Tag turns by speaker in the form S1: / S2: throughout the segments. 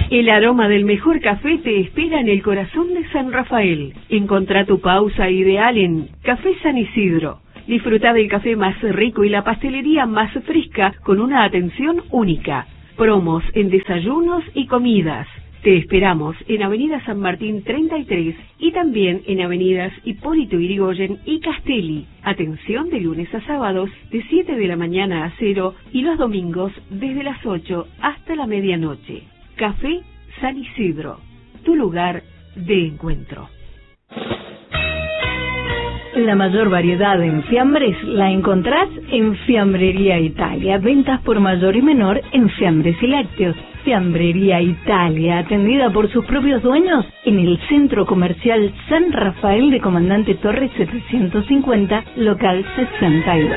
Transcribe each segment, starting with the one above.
S1: El aroma del mejor café te espera en el corazón de San Rafael. Encontrá tu pausa ideal en Café San Isidro. Disfruta del café más rico y la pastelería más fresca con una atención única. Promos en desayunos y comidas. Te esperamos en Avenida San Martín 33 y también en Avenidas Hipólito Yrigoyen y Castelli. Atención de lunes a sábados de 7 de la mañana a 0 y los domingos desde las 8 hasta la medianoche. Café San Isidro, tu lugar de encuentro.
S2: La mayor variedad en fiambres la encontrás en Fiambrería Italia. Ventas por mayor y menor en fiambres y lácteos. Fiambrería Italia, atendida por sus propios dueños en el Centro Comercial San Rafael de Comandante Torres 750, local 62.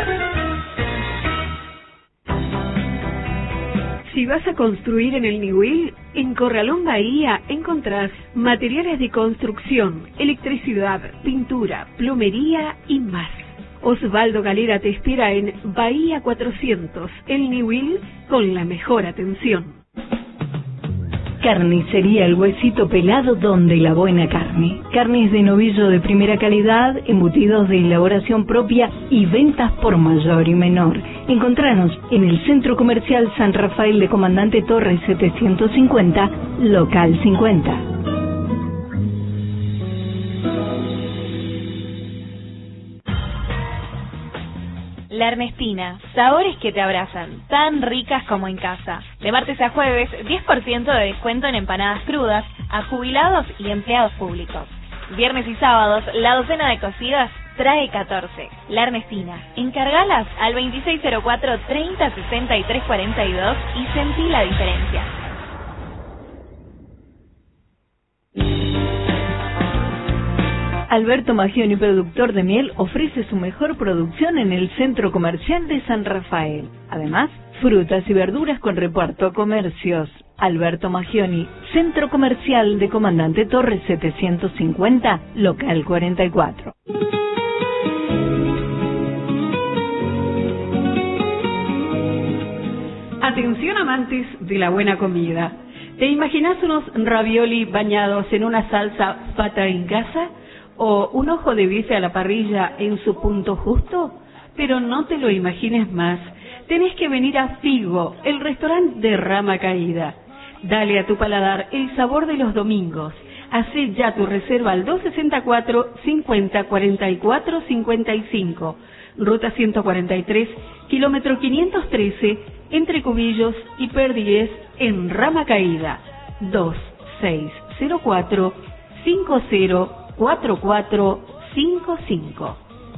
S1: Si vas a construir en el Niwil, en Corralón Bahía encontrás materiales de construcción, electricidad, pintura, plomería y más. Osvaldo Galera te espera en Bahía 400, el Niwil, con la mejor atención.
S2: Carnicería El Huesito Pelado, donde la buena carne. Carnes de novillo de primera calidad, embutidos de elaboración propia y ventas por mayor y menor. Encontranos en el Centro Comercial San Rafael de Comandante Torres 750, local 50.
S3: La Ernestina, sabores que te abrazan, tan ricas como en casa. De martes a jueves, 10% de descuento en empanadas crudas a jubilados y empleados públicos. Viernes y sábados, la docena de cocidas trae 14. La Ernestina, encargalas al 2604 30 63 42 y sentí la diferencia.
S2: Alberto Magioni, productor de miel, ofrece su mejor producción en el Centro Comercial de San Rafael. Además, frutas y verduras con reparto a comercios. Alberto Magioni, Centro Comercial de Comandante Torres 750, local 44.
S1: Atención amantes de la buena comida. ¿Te imaginas unos ravioli bañados en una salsa fata en casa? ¿O un ojo de bife a la parrilla en su punto justo? Pero no te lo imagines más. Tenés que venir a Figo, el restaurante de Rama Caída. Dale a tu paladar el sabor de los domingos. Hacé ya tu reserva al 264 50 44 55. Ruta 143, kilómetro 513, entre Cubillos y Perdigues, en Rama Caída. 2604 50 4455.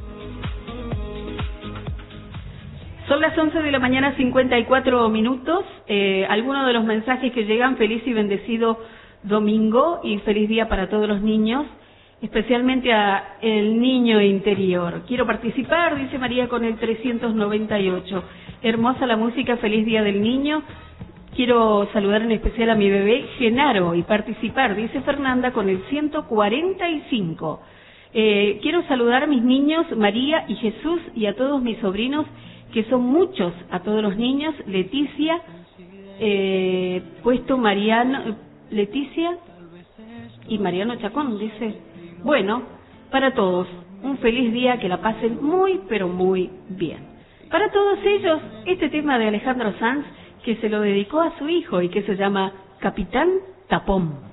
S1: Son las 11 de la mañana, 54 minutos. Algunos de los mensajes que llegan: feliz y bendecido domingo y feliz día para todos los niños, especialmente a el niño interior. Quiero participar, dice María con el 398. Hermosa la música, feliz día del niño. Quiero saludar en especial a mi bebé Genaro y participar, dice Fernanda, con el 145. Quiero saludar a mis niños María y Jesús y a todos mis sobrinos, que son muchos, a todos los niños. Leticia, puesto Mariano, Leticia y Mariano Chacón, dice. Bueno, para todos, un feliz día, que la pasen muy, pero muy bien. Para todos ellos, este tema de Alejandro Sanz, que se lo dedicó a su hijo y que se llama Capitán Tapón.